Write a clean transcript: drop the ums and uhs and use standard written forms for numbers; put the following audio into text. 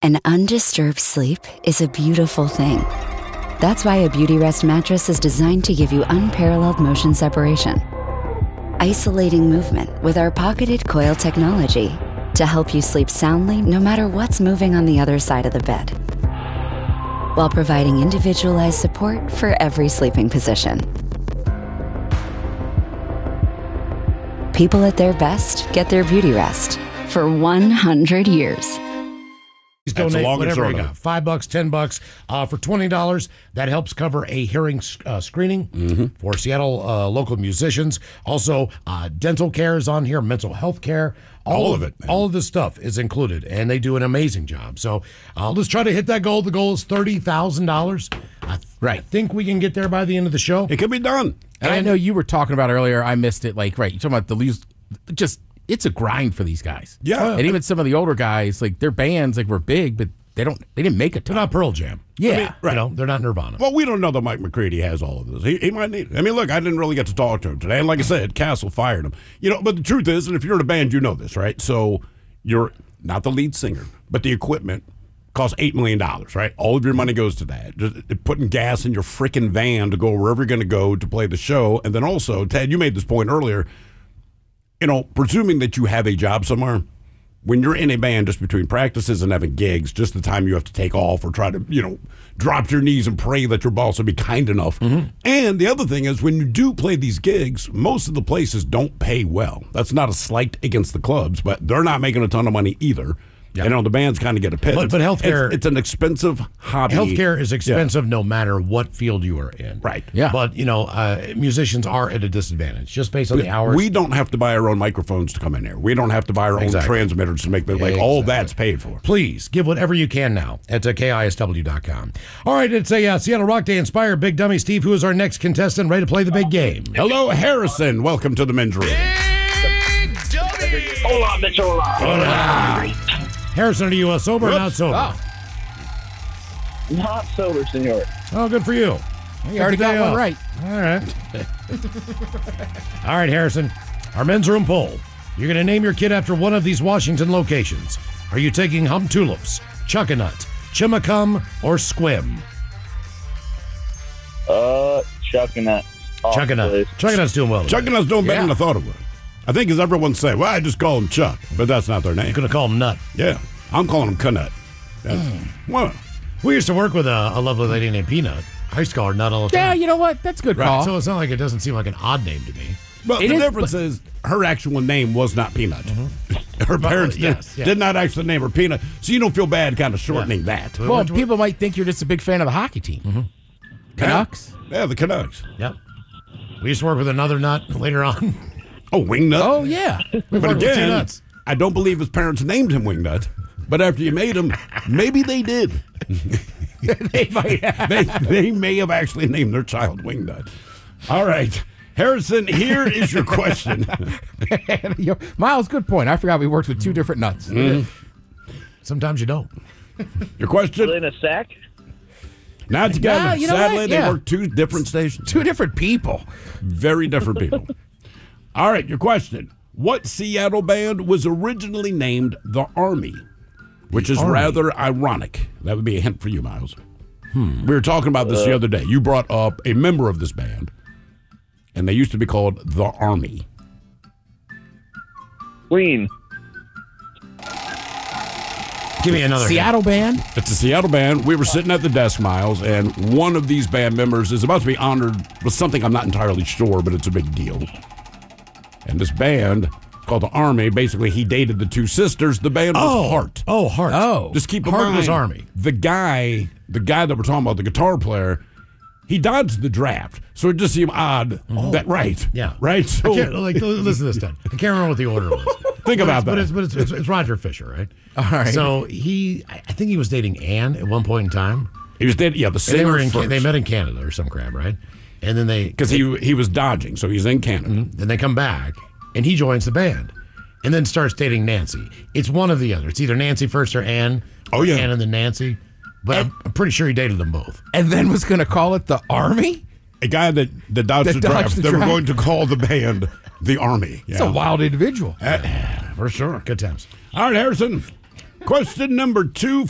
And undisturbed sleep is a beautiful thing. That's why a Beautyrest mattress is designed to give you unparalleled motion separation. Isolating movement with our pocketed coil technology to help you sleep soundly no matter what's moving on the other side of the bed. While providing individualized support for every sleeping position. People at their best get their Beautyrest for 100 years. Donate whatever you got. $5, $10 for $20. That helps cover a hearing screening for Seattle local musicians. Also, dental care is on here, mental health care. All of it. Man. All of this stuff is included, and they do an amazing job. So let's try to hit that goal. The goal is $30,000. I think we can get there by the end of the show. It can be done. And I know you were talking about earlier. I missed it. You're talking about the leaves. It's a grind for these guys. Yeah. And even some of the older guys, their bands were big, but they didn't make a ton. They're not Pearl Jam. Yeah. They're not Nirvana. Well, we don't know that Mike McCready has all of this. He might need it. I mean, look, I didn't really get to talk to him today. And like I said, Castle fired him. But the truth is, and if you're in a band, you know this, right? So you're not the lead singer, but the equipment costs $8 million, right? All of your money goes to that. Just putting gas in your freaking van to go wherever you're going to go to play the show. And then also, Ted, you made this point earlier, presuming that you have a job somewhere, when you're in a band, just between practices and having gigs, just the time you have to take off or try to, drop to your knees and pray that your boss will be kind enough. Mm-hmm. And the other thing is, when you do play these gigs, most of the places don't pay well. That's not a slight against the clubs, but they're not making a ton of money either. Yep. The bands kind of get a pit. But healthcare, it's an expensive hobby. Healthcare is expensive no matter what field you are in. Right. Yeah. But, musicians are at a disadvantage just based on the hours. We don't have to buy our own microphones to come in here. We don't have to buy our own transmitters to make them. All that's paid for. Please give whatever you can now at KISW.com. All right, it's a Seattle Rock Day inspired Big Dummy. Steve, who is our next contestant, ready to play the big game? Hello, Harrison. Welcome to the men's room. Big Dummy. Hola, Mitchell. Hola. Harrison, are you sober or not sober? Oh. Not sober, senor. Oh, good for you. You already got one right. All right. All right, Harrison. Our men's room poll. You're going to name your kid after one of these Washington locations. Are you taking Hum Tulips, Chuckanut, Chimacum, or Squim? Chuckanut. Chuckanut. Chuckanut's doing well. Chuckanut's doing better than I thought it would. I think as everyone say, well, I just call him Chuck, but that's not their name. You're going to call him Nut. Yeah. I'm calling him Canut. What? We used to work with a lovely lady named Peanut. I used to call her Nut all the time. Yeah, you know what? That's a good call. So it's not like it doesn't seem like an odd name to me. But the difference is her actual name was not Peanut. Mm-hmm. Her parents did not actually name her Peanut, so you don't feel bad kind of shortening that. Well, people might think you're just a big fan of the hockey team. Mm-hmm. Canucks? Yeah, the Canucks. Yep. We used to work with another Nut later on. Oh, Wingnut? Oh, yeah. But again, I don't believe his parents named him Wingnut. But after you made him, maybe they did. They might have. They may have actually named their child Wingnut. All right. Harrison, here is your question. Miles, good point. I forgot we worked with two different nuts. Mm. Sometimes you don't. Your question? In a sack? Not together. You know Sadly, what? they work two different stations. Two different people. Very different people. All right, your question. What Seattle band was originally named the Army? Which is rather ironic. That would be a hint for you, Miles. We were talking about this the other day. You brought up a member of this band, and they used to be called the Army. Queen. Give me another Seattle band? It's a Seattle band. We were sitting at the desk, Miles, and one of these band members is about to be honored with something I'm not entirely sure, but it's a big deal. And this band called the Army, basically he dated the two sisters. The band was Heart. Oh, Heart. Oh. Just keep in Heart mind, was Army. The guy that we're talking about, the guitar player, he dodged the draft. So it just seemed odd. Right. Yeah. Right? So, listen to this, Dan. I can't remember what the order was. Think about that. But it's Roger Fisher, right? All right. So I think he was dating Anne at one point in time. He was dating, the singer first. They met in Canada or some crap, right? And then because he was dodging, so he's in Canada. Mm-hmm. Then they come back, and he joins the band, and then starts dating Nancy. It's one or the other. It's either Nancy first or Anne. Oh, yeah. Anne and then Nancy. But I'm pretty sure he dated them both. And then was going to call it the Army? A guy that dodged the draft. They were going to call the band the Army. It's a wild individual. For sure. Good times. All right, Harrison. Question number 2